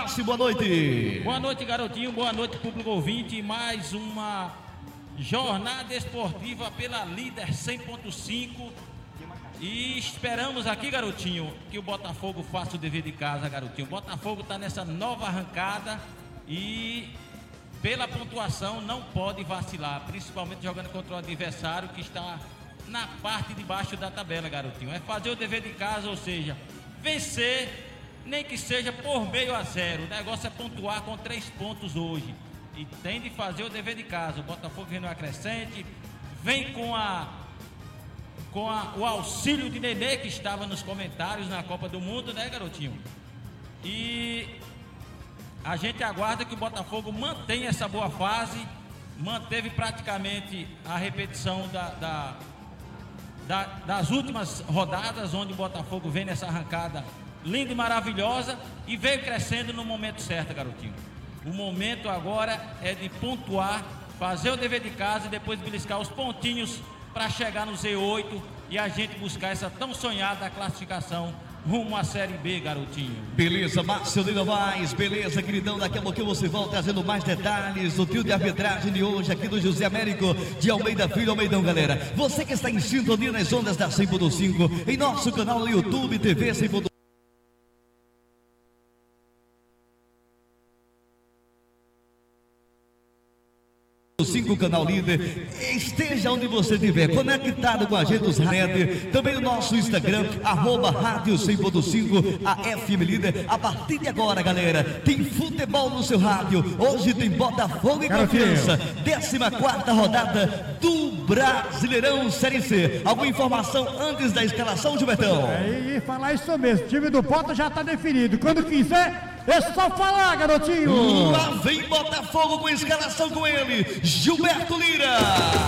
Márcio, boa noite. Boa noite, garotinho, boa noite, público ouvinte. Mais uma jornada esportiva pela Líder 100.5. E esperamos aqui, garotinho, que o Botafogo faça o dever de casa, garotinho. O Botafogo está nessa nova arrancada e pela pontuação não pode vacilar, principalmente jogando contra o adversário que está na parte de baixo da tabela, garotinho. É fazer o dever de casa, ou seja, vencer, nem que seja por meio a zero. O negócio é pontuar com 3 pontos hoje. E tem de fazer o dever de casa. O Botafogo vem no acrescente, vem com o auxílio de Nenê, que estava nos comentários na Copa do Mundo, né, garotinho? E a gente aguarda que o Botafogo mantenha essa boa fase. Manteve praticamente a repetição das últimas rodadas, onde o Botafogo vem nessa arrancada linda e maravilhosa e veio crescendo no momento certo, garotinho. O momento agora é de pontuar, fazer o dever de casa e depois beliscar os pontinhos para chegar no Z8 e a gente buscar essa tão sonhada classificação rumo à Série B, garotinho. Beleza, Márcio de Novaes, beleza, queridão. Daqui a pouquinho você volta trazendo mais detalhes do trio de arbitragem de hoje aqui do José Américo de Almeida Filho, Almeidão, galera. Você que está em sintonia nas ondas da 100.5 em nosso canal no YouTube, TV 100.5. Canal Líder, esteja onde você estiver, conectado com a gente dos Red, também o nosso Instagram, @rádio 100.5, a FM Líder. A partir de agora, galera, tem futebol no seu rádio. Hoje tem Botafogo e Confiança, 14ª rodada do Brasileirão Série C. Alguma informação antes da escalação, Gilbertão? E falar isso mesmo, o time do Bota já está definido, quando quiser é só falar, garotinho. Lá vem Botafogo com a escalação com ele, Gilberto Lira.